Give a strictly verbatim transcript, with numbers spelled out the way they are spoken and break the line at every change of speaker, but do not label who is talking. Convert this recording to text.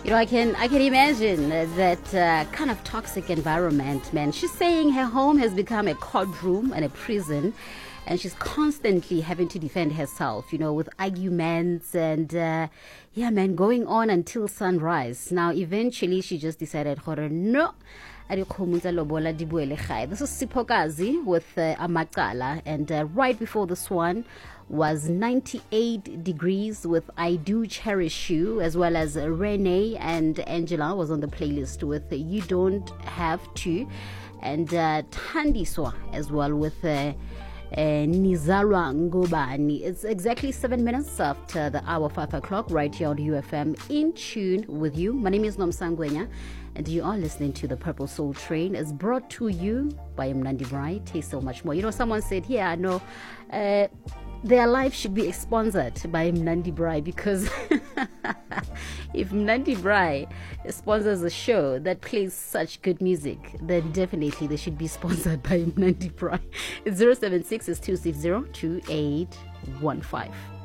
You know, I can I can imagine that uh, kind of toxic environment, man. She's saying her home has become a courtroom and a prison, and she's constantly having to defend herself, you know, with arguments and, uh, yeah, man, going on until sunrise. Now, eventually, she just decided, no, this is Sipokazi with uh, Amakala, and uh, right before this one was ninety-eight degrees with I Do Cherish You, as well as uh, Renee and Angela was on the playlist with uh, You Don't Have To, and uh, Tandiswa as well with uh, uh, Nizarwa Ngobani. It's exactly seven minutes after the hour five o'clock right here on U F M, in tune with you. My name is Nomsangwenya, and you are listening to the Purple Soul Train. It's brought to you by Mnandi Brai. Taste so much more. You know, someone said, yeah, I know, uh, their life should be sponsored by Mnandi Brai, because if Mnandi Brai sponsors a show that plays such good music, then definitely they should be sponsored by Mnandi Brai. It's zero seven six two six zero two eight one five.